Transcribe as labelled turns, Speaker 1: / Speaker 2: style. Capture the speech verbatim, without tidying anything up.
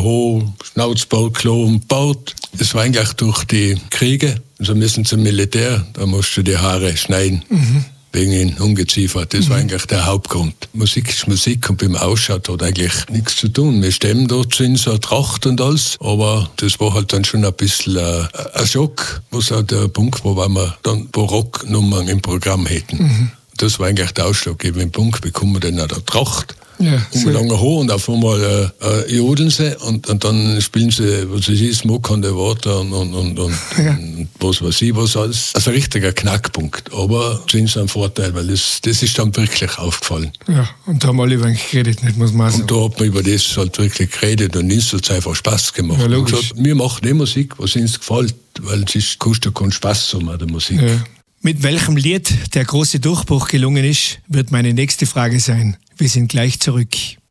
Speaker 1: Haar, Schnauzbart, Klo und Bart. Es war eigentlich durch die Kriege. Also müssen zum Militär, da musst du die Haare schneiden. Mhm. Wegen den Ungeziefer. Das mhm. war eigentlich der Hauptgrund. Musik ist Musik und beim Ausschaut hat eigentlich nichts zu tun. Wir stemmen dort sind so Tracht und alles, aber das war halt dann schon ein bisschen äh, ein Schock, was auch der Punkt war, weil wir dann Barocknummern im Programm hätten. Mhm. Das war eigentlich der ausschlaggebende Punkt. Bekommen wir dann auch der Tracht. Ja, und lange Haar und auf einmal äh, äh, jodeln sie und, und dann spielen sie, was weiß ich, Smoke on the Water und, und, und, und, ja. und was weiß ich, was alles. Also ein richtiger Knackpunkt. Aber das ist ein Vorteil, weil das, das ist dann wirklich aufgefallen.
Speaker 2: Ja, und da haben alle über mich geredet, nicht, muss man sagen.
Speaker 1: Und da hat man über das halt wirklich geredet und uns hat es einfach Spaß gemacht. Ja, logisch. Und gesagt, wir machen die Musik, was uns gefällt, weil es ist, kostet keinen Spaß so an der Musik.
Speaker 2: Ja. Mit welchem Lied der große Durchbruch gelungen ist, wird meine nächste Frage sein. Wir sind gleich zurück.